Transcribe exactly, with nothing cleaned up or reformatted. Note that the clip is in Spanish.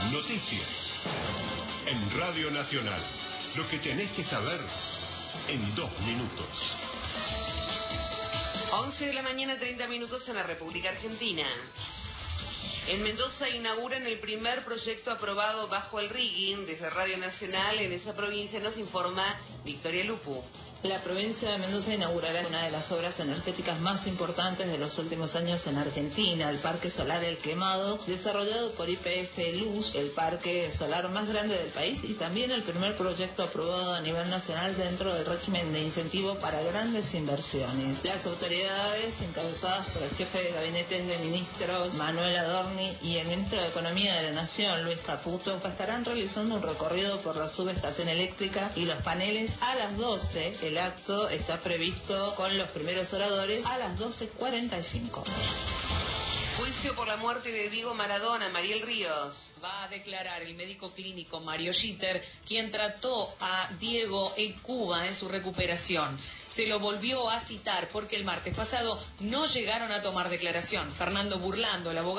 Noticias. En Radio Nacional. Lo que tenés que saber en dos minutos. once de la mañana, treinta minutos en la República Argentina. En Mendoza inauguran el primer proyecto aprobado bajo el rigging. Desde Radio Nacional en esa provincia nos informa Victoria Lupu. La provincia de Mendoza inaugurará una de las obras energéticas más importantes de los últimos años en Argentina, el Parque Solar El Quemado, desarrollado por Y P F Luz, el parque solar más grande del país y también el primer proyecto aprobado a nivel nacional dentro del régimen de incentivo para grandes inversiones. Las autoridades, encabezadas por el jefe de gabinetes de ministros, Manuel Adorni, y el ministro de Economía de la Nación, Luis Caputo, estarán realizando un recorrido por la subestación eléctrica y los paneles a las doce. El acto está previsto con los primeros oradores a las doce cuarenta y cinco. Juicio por la muerte de Diego Maradona. Mariel Ríos. Va a declarar el médico clínico Mario Schitter, quien trató a Diego en Cuba en su recuperación. Se lo volvió a citar porque el martes pasado no llegaron a tomar declaración. Fernando Burlando, el abogado